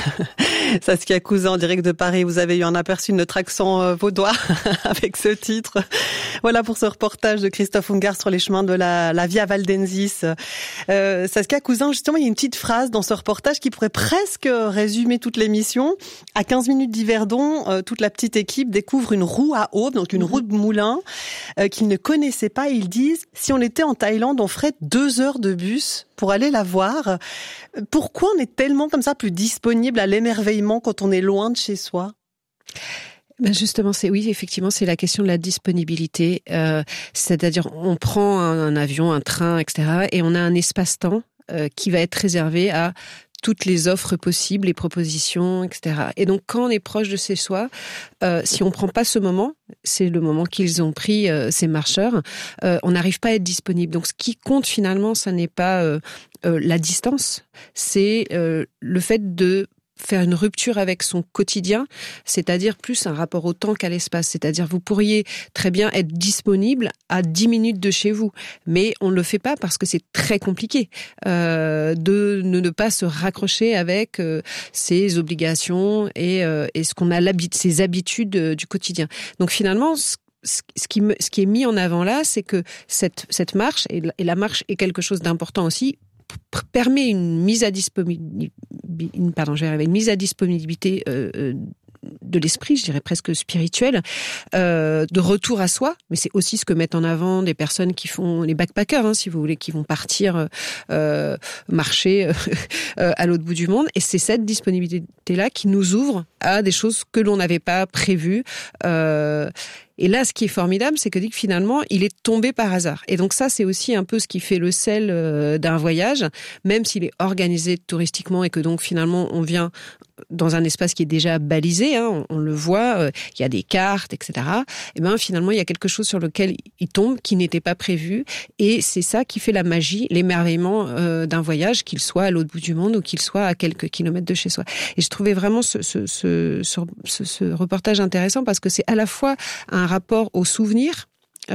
Saskia Cousin, en direct de Paris. Vous avez eu un aperçu de notre accent vaudois avec ce titre. Voilà pour ce reportage de Christophe Ungart sur les chemins de la Via Valdensis. Saskia Cousin, justement, il y a une petite phrase dans ce reportage qui pourrait presque résumer toute l'émission. À 15 minutes d'Yverdon, toute la petite équipe découvre une roue à aube, donc une roue de moulin qu'ils ne connaissaient pas. Ils disent, si on était en Thaïlande, on ferait 2 heures de bus pour aller la voir. Pourquoi on est tellement comme ça plus disponible à l'émerveillement quand on est loin de chez soi ? Ben justement, effectivement, c'est la question de la disponibilité. C'est-à-dire, on prend un avion, un train, etc., et on a un espace-temps qui va être réservé à toutes les offres possibles, les propositions, etc. Et donc, quand on est proche de chez soi, si on prend pas ce moment, c'est le moment qu'ils ont pris, ces marcheurs, on n'arrive pas à être disponible. Donc, ce qui compte finalement, ça n'est pas la distance, c'est le fait de faire une rupture avec son quotidien, c'est-à-dire plus un rapport au temps qu'à l'espace. C'est-à-dire, vous pourriez très bien être disponible à 10 minutes de chez vous, mais on ne le fait pas parce que c'est très compliqué de ne pas se raccrocher avec ses obligations et ce qu'on a ses habitudes du quotidien. Donc finalement, ce qui est mis en avant là, c'est que cette marche, et la marche est quelque chose d'important aussi, permet une mise à disponibilité de l'esprit, je dirais presque spirituel, de retour à soi. Mais c'est aussi ce que mettent en avant des personnes qui font les backpackers, si vous voulez, qui vont partir marcher à l'autre bout du monde. Et c'est cette disponibilité-là qui nous ouvre à des choses que l'on n'avait pas prévues. Et là, ce qui est formidable, c'est que finalement, il est tombé par hasard. Et donc ça, c'est aussi un peu ce qui fait le sel d'un voyage, même s'il est organisé touristiquement et que donc finalement, on vient dans un espace qui est déjà balisé, on le voit, il y a des cartes, etc. Et ben finalement, il y a quelque chose sur lequel il tombe qui n'était pas prévu. Et c'est ça qui fait la magie, l'émerveillement d'un voyage, qu'il soit à l'autre bout du monde ou qu'il soit à quelques kilomètres de chez soi. Et je trouvais vraiment ce reportage intéressant parce que c'est à la fois un rapport aux souvenirs,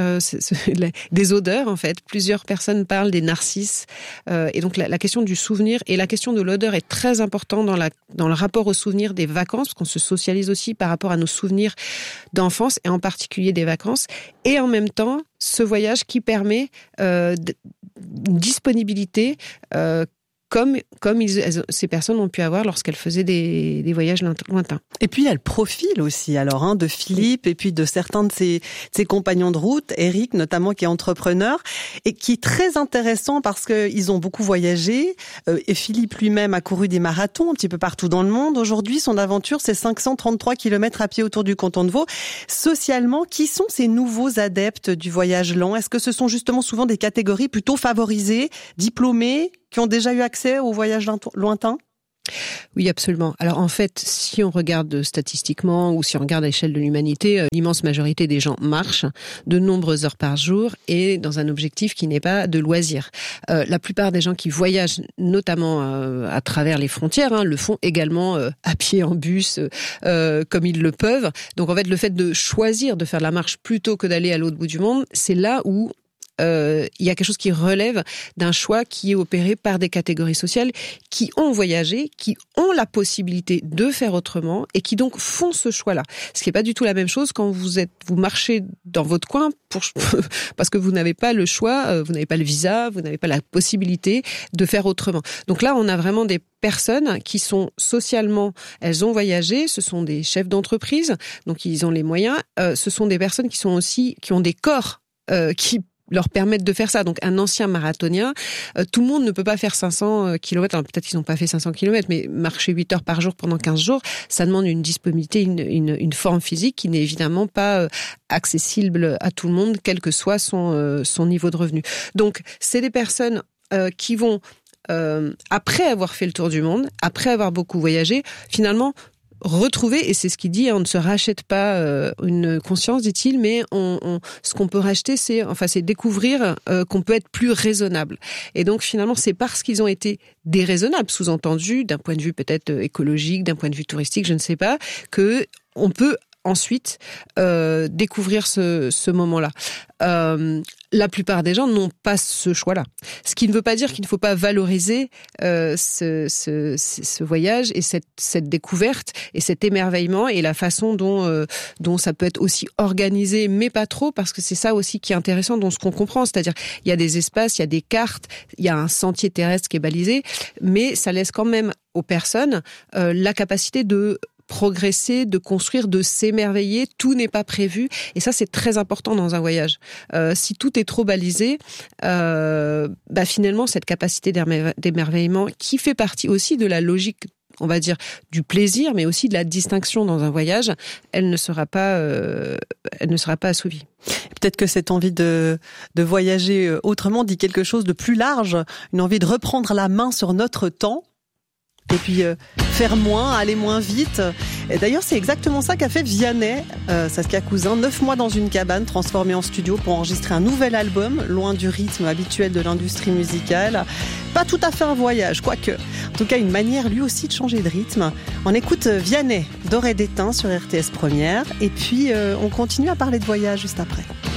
des odeurs en fait. Plusieurs personnes parlent des narcisses et donc la question du souvenir et la question de l'odeur est très importante dans le rapport aux souvenirs des vacances, parce qu'on se socialise aussi par rapport à nos souvenirs d'enfance et en particulier des vacances. Et en même temps, ce voyage qui permet une disponibilité comme ces personnes ont pu avoir lorsqu'elles faisaient des voyages lointains. Et puis il y a le profil aussi alors de Philippe et puis de certains de ses compagnons de route, Eric notamment qui est entrepreneur et qui est très intéressant parce que ils ont beaucoup voyagé et Philippe lui-même a couru des marathons un petit peu partout dans le monde. Aujourd'hui, son aventure c'est 533 km à pied autour du canton de Vaud. Socialement, qui sont ces nouveaux adeptes du voyage lent ? Est-ce que ce sont justement souvent des catégories plutôt favorisées, diplômés, qui ont déjà eu accès aux voyages lointains ? Oui, absolument. Alors en fait, si on regarde statistiquement ou si on regarde à l'échelle de l'humanité, l'immense majorité des gens marchent de nombreuses heures par jour et dans un objectif qui n'est pas de loisir. La plupart des gens qui voyagent, notamment à travers les frontières, le font également à pied, en bus, comme ils le peuvent. Donc en fait, le fait de choisir de faire la marche plutôt que d'aller à l'autre bout du monde, c'est là où il y a quelque chose qui relève d'un choix qui est opéré par des catégories sociales qui ont voyagé, qui ont la possibilité de faire autrement et qui donc font ce choix-là. Ce qui n'est pas du tout la même chose quand vous marchez dans votre coin parce que vous n'avez pas le choix, vous n'avez pas le visa, vous n'avez pas la possibilité de faire autrement. Donc là, on a vraiment des personnes qui sont socialement, elles ont voyagé, ce sont des chefs d'entreprise, donc ils ont les moyens, ce sont des personnes qui ont des corps qui leur permettre de faire ça. Donc, un ancien marathonien, tout le monde ne peut pas faire 500 km. Alors, peut-être qu'ils n'ont pas fait 500 km, mais marcher 8 heures par jour pendant 15 jours, ça demande une disponibilité, une forme physique qui n'est évidemment pas accessible à tout le monde, quel que soit son niveau de revenu. Donc, c'est des personnes qui vont, après avoir fait le tour du monde, après avoir beaucoup voyagé, finalement, retrouver, et c'est ce qu'il dit, on ne se rachète pas une conscience, dit-il, mais ce qu'on peut racheter, c'est découvrir qu'on peut être plus raisonnable. Et donc finalement, c'est parce qu'ils ont été déraisonnables, sous-entendu, d'un point de vue peut-être écologique, d'un point de vue touristique, je ne sais pas, que on peut ensuite découvrir ce moment-là. La plupart des gens n'ont pas ce choix-là. Ce qui ne veut pas dire qu'il ne faut pas valoriser ce voyage et cette découverte et cet émerveillement et la façon dont ça peut être aussi organisé, mais pas trop, parce que c'est ça aussi qui est intéressant dans ce qu'on comprend. C'est-à-dire, il y a des espaces, il y a des cartes, il y a un sentier terrestre qui est balisé, mais ça laisse quand même aux personnes la capacité de progresser, de construire, de s'émerveiller. Tout n'est pas prévu. Et ça, c'est très important dans un voyage. Si tout est trop balisé, finalement, cette capacité d'émerveillement, qui fait partie aussi de la logique, on va dire, du plaisir, mais aussi de la distinction dans un voyage, elle ne sera pas assouvie. Peut-être que cette envie de voyager autrement dit quelque chose de plus large, une envie de reprendre la main sur notre temps, et puis faire moins, aller moins vite. Et d'ailleurs, c'est exactement ça qu'a fait Vianney, Saskia Cousin, 9 mois dans une cabane transformée en studio pour enregistrer un nouvel album, loin du rythme habituel de l'industrie musicale. Pas tout à fait un voyage, quoique. En tout cas, une manière lui aussi de changer de rythme. On écoute Vianney, d'Or et d'étain sur RTS Première, et puis on continue à parler de voyage juste après.